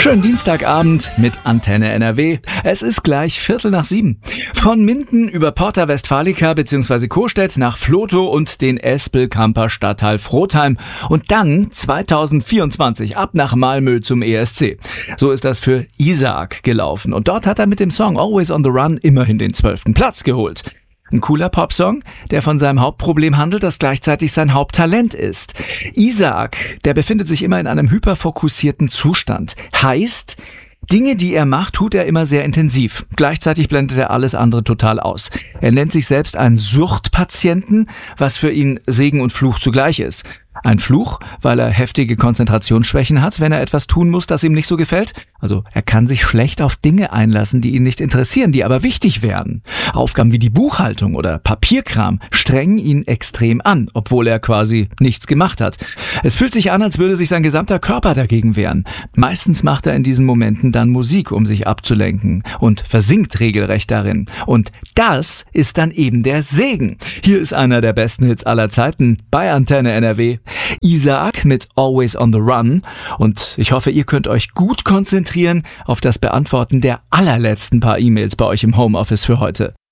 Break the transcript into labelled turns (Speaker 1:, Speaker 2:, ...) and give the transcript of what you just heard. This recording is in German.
Speaker 1: Schönen Dienstagabend mit Antenne NRW. Es ist gleich 6:45. Von Minden über Porta Westfalica bzw. Coestedt nach Vlotho und den Espelkamper Stadtteil Frotheim und dann 2024 ab nach Malmö zum ESC. So ist das für Isaac gelaufen und dort hat er mit dem Song Always on the Run immerhin den 12. Platz geholt. Ein cooler Popsong, der von seinem Hauptproblem handelt, das gleichzeitig sein Haupttalent ist. Isaac, der befindet sich immer in einem hyperfokussierten Zustand. Heißt, Dinge, die er macht, tut er immer sehr intensiv. Gleichzeitig blendet er alles andere total aus. Er nennt sich selbst einen Suchtpatienten, was für ihn Segen und Fluch zugleich ist. Ein Fluch, weil er heftige Konzentrationsschwächen hat, wenn er etwas tun muss, das ihm nicht so gefällt. Also er kann sich schlecht auf Dinge einlassen, die ihn nicht interessieren, die aber wichtig wären. Aufgaben wie die Buchhaltung oder Papierkram strengen ihn extrem an, obwohl er quasi nichts gemacht hat. Es fühlt sich an, als würde sich sein gesamter Körper dagegen wehren. Meistens macht er in diesen Momenten dann Musik, um sich abzulenken und versinkt regelrecht darin. Und das ist dann eben der Segen. Hier ist einer der besten Hits aller Zeiten bei Antenne NRW. Isaac mit Always on the Run und ich hoffe, ihr könnt euch gut konzentrieren auf das Beantworten der allerletzten paar E-Mails bei euch im Homeoffice für heute.